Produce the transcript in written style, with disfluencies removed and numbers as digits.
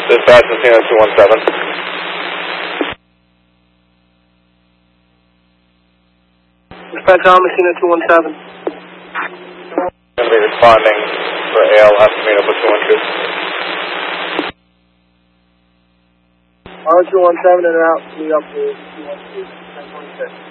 Dispatch, Messina 217. Dispatch on Messina 217. Going to be responding for AL Estimate for 212. R217 and out, we up to 212.